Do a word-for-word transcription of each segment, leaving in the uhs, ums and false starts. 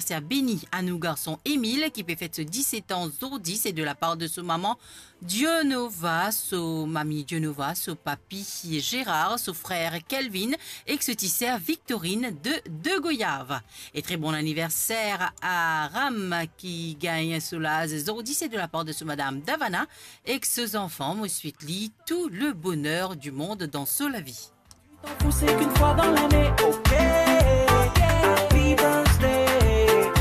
anniversaire béni à nous garçon Émile qui peut fêter ce dix-sept ans aujourd'hui. C'est de la part de sa maman Dionova, son mamie Dionova, son papy Gérard, son frère Kelvin et que ce tissère Victorine de De Goyave. Et très bon anniversaire à Ram qui gagne cela aujourd'hui. C'est de la part de ce madame Davana et que ses enfants me suite lit tout le bonheur du monde dans la vie. Qu'une fois dans l'année, ok, happy birthday.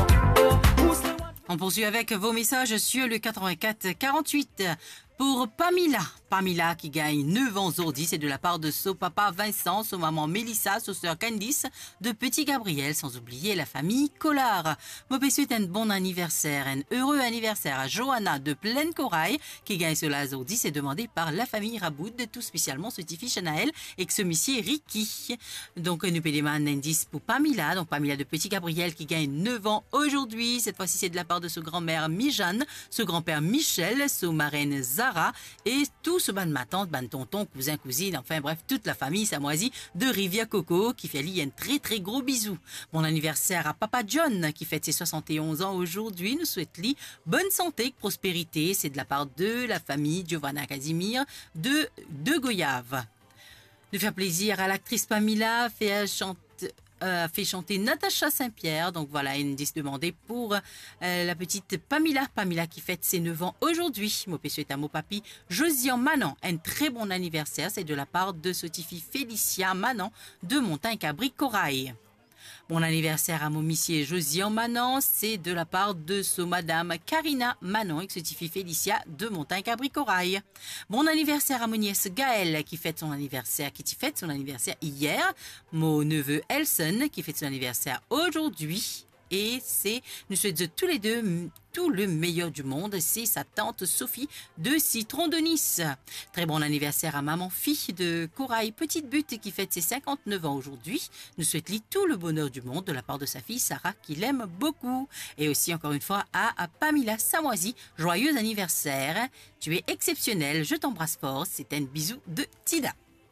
On poursuit avec vos messages sur le quatre-vingt-quatre quarante-huit. Pour Pamela, Pamela qui gagne neuf ans aujourd'hui, c'est de la part de son papa Vincent, son maman Mélissa, son sœur Candice, de petit Gabriel, sans oublier la famille Collard. Mauvais suite un bon anniversaire, un heureux anniversaire à Johanna de Plaine Corail, qui gagne cela aujourd'hui, c'est demandé par la famille Raboud, tout spécialement ce petit fils Naël et que ce monsieur Ricky. Donc nous payons un indice pour Pamela, donc Pamela de petit Gabriel qui gagne neuf ans aujourd'hui, cette fois-ci c'est de la part de ce grand-mère Mijane, ce grand-père Michel, ce marraine Zara, et tout ce ban de ma tante, ban de tonton, cousin, cousine, enfin bref, toute la famille samoisie de Rivière Coco qui fait lui un très très gros bisou. Mon anniversaire à Papa John qui fête ses soixante et onze ans aujourd'hui, nous souhaite lui bonne santé, prospérité, c'est de la part de la famille Giovanna Casimir de De Goyave. De faire plaisir à l'actrice Pamela, fait chanter Euh, fait chanter Natacha Saint-Pierre. Donc voilà, une indice demandé pour euh, la petite Pamela. Pamela qui fête ses neuf ans aujourd'hui. Mon péché est à mon papy Josian Manan. Un très bon anniversaire. C'est de la part de Sotifie Félicia Manan de Montagne-Cabri-Corail. Mon anniversaire à mon missier Josian Manan, c'est de la part de ce madame Karina Manan et que Sotifie Félicia de Montagne-Cabri-Corail. Mon anniversaire à mon nièce Gaëlle qui fête son anniversaire, qui fête son anniversaire hier. Mon neveu Elson qui fête son anniversaire aujourd'hui. Et c'est, nous souhaitons tous les deux tout le meilleur du monde. C'est sa tante Sophie de Citron de Nice. Très bon anniversaire à maman fille de Corail Petite Butte qui fête ses cinquante-neuf ans aujourd'hui. Nous souhaitons tout le bonheur du monde de la part de sa fille Sarah qui l'aime beaucoup. Et aussi encore une fois à, à Pamela Samoisi. Joyeux anniversaire. Tu es exceptionnel. Je t'embrasse fort. C'est un bisou de Tida.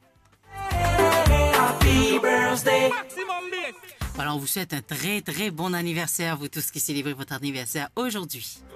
Happy birthday. Voilà, on vous souhaite un très très bon anniversaire, vous tous qui célébrez votre anniversaire aujourd'hui.